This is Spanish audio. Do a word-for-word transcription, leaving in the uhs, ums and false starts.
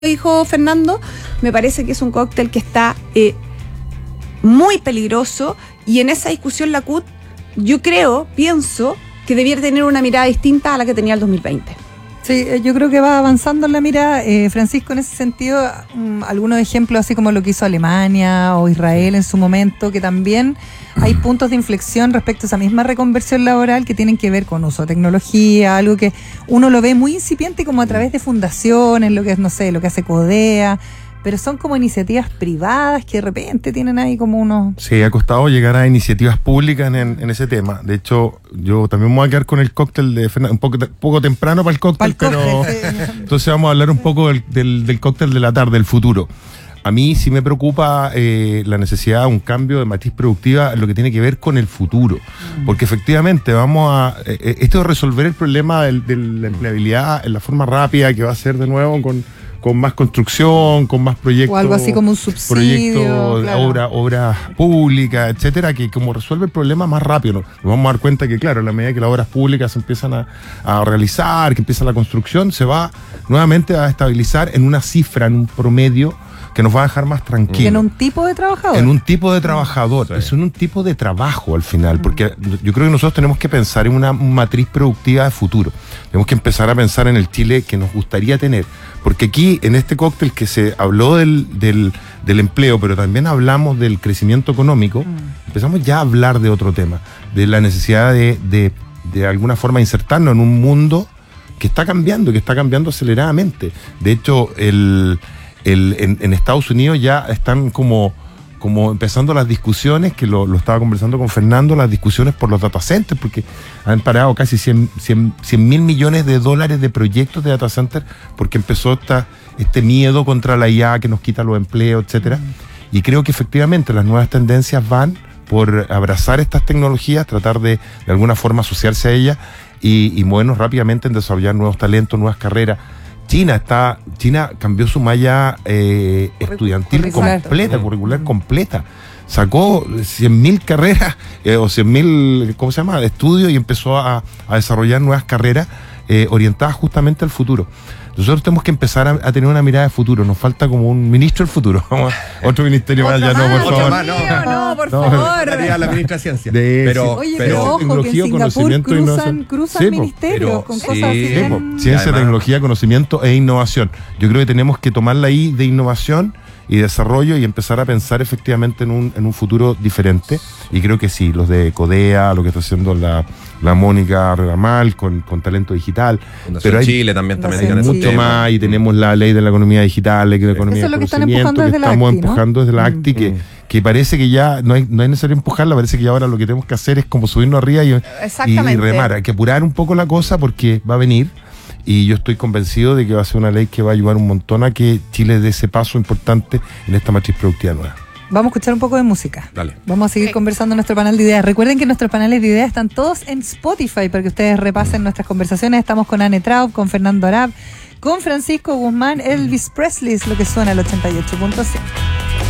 dijo Fernando, me parece que es un cóctel que está eh, muy peligroso, y en esa discusión la C U T, yo creo, pienso, que debiera tener una mirada distinta a la que tenía el dos mil veinte. Sí, yo creo que va avanzando en la mirada, eh, Francisco, en ese sentido, um, algunos ejemplos así como lo que hizo Alemania o Israel en su momento, que también hay puntos de inflexión respecto a esa misma reconversión laboral que tienen que ver con uso de tecnología, algo que uno lo ve muy incipiente como a través de fundaciones, lo que es, no sé, lo que hace CODEA, pero son como iniciativas privadas que de repente tienen ahí como unos... Sí, ha costado llegar a iniciativas públicas en, en ese tema. De hecho, yo también me voy a quedar con el cóctel de Fernando, un poco, poco temprano para el cóctel, para el pero cóctel, sí. Entonces vamos a hablar un poco del, del, del cóctel de la tarde, del futuro. A mí sí me preocupa eh, la necesidad de un cambio de matriz productiva en lo que tiene que ver con el futuro. Mm. Porque efectivamente vamos a... Eh, esto de resolver el problema del, de la empleabilidad en la forma rápida, que va a ser de nuevo con... con más construcción, con más proyectos. O algo así como un subsidio. Proyectos, claro. obra, obras públicas, etcétera, que como resuelve el problema más rápido. Nos vamos a dar cuenta que, claro, a la medida que las obras públicas se empiezan a, a realizar, que empieza la construcción, se va nuevamente a estabilizar en una cifra, en un promedio que nos va a dejar más tranquilos. En un tipo de trabajador. En un tipo de trabajador. Sí. Es en un tipo de trabajo al final, porque yo creo que nosotros tenemos que pensar en una matriz productiva de futuro. Tenemos que empezar a pensar en el Chile que nos gustaría tener. Porque aquí, en este cóctel que se habló del, del, del empleo, pero también hablamos del crecimiento económico, mm. empezamos ya a hablar de otro tema, de la necesidad de, de, de alguna forma insertarnos en un mundo que está cambiando, que está cambiando aceleradamente. De hecho, el... El, en, en Estados Unidos ya están como, como empezando las discusiones, que lo, lo estaba conversando con Fernando, las discusiones por los data centers, porque han parado casi cien mil millones de dólares de proyectos de data centers, porque empezó esta, este miedo contra la I A que nos quita los empleos, etcétera. Mm. Y creo que efectivamente las nuevas tendencias van por abrazar estas tecnologías, tratar de de alguna forma asociarse a ellas y, y movernos rápidamente en desarrollar nuevos talentos, nuevas carreras. China está, China cambió su malla eh, estudiantil curricular. completa, curricular completa. Sacó cien mil carreras eh, o cien mil, ¿cómo se llama?, de estudios, y empezó a, a desarrollar nuevas carreras eh, orientadas justamente al futuro. Nosotros tenemos que empezar a, a tener una mirada de futuro. Nos falta como un ministro del futuro. Otro ministerio más, ya no, por favor. Más, no, no, por no, favor. Estaría la ministra de Ciencia. De, pero, Oye, pero, pero ojo, que en tecnología, Singapur conocimiento e cruzan, innovación. cruzan Sí, po. ministerios Pero, con sí, cosas así Sí, bien- po. Ciencia, además, tecnología, conocimiento e innovación. Yo creo que tenemos que tomarla ahí de innovación y desarrollo y empezar a pensar efectivamente en un, en un futuro diferente. Y creo que sí, los de CODEA, lo que está haciendo la, la Mónica Redamal con, con talento digital. Fundación pero hay Chile también, también Fundación dedican mucho esos temas. más, y tenemos la ley de la economía digital, la ley de la economía Eso es del lo que están conocimiento, empujando que desde la estamos ACTI, ¿no? empujando desde la Mm. ACTI, que, Mm. que parece que ya no, hay, no es necesario empujarla, parece que ya ahora lo que tenemos que hacer es como subirnos arriba y, y, y remar. Hay que apurar un poco la cosa porque va a venir. Y yo estoy convencido de que va a ser una ley que va a ayudar un montón a que Chile dé ese paso importante en esta matriz productiva nueva. Vamos a escuchar un poco de música. Dale. Vamos a seguir Sí. conversando en nuestro panel de ideas. Recuerden que nuestros paneles de ideas están todos en Spotify para que ustedes repasen nuestras conversaciones. Estamos con Anne Traub, con Fernando Arap, con Francisco Guzmán, Elvis Presley, es lo que suena al ochenta y ocho punto cinco.